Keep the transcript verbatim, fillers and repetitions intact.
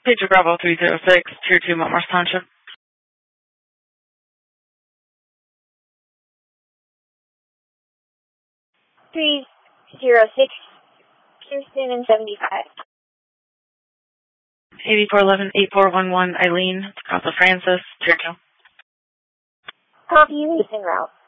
Pedro Bravo three zero six, Tier two, Montmorris Township. three zero six, Kirsten and seventy-five. eighty-four eleven, eighty-four eleven, Eileen, Casa Francis, Tier two. Copy you, route.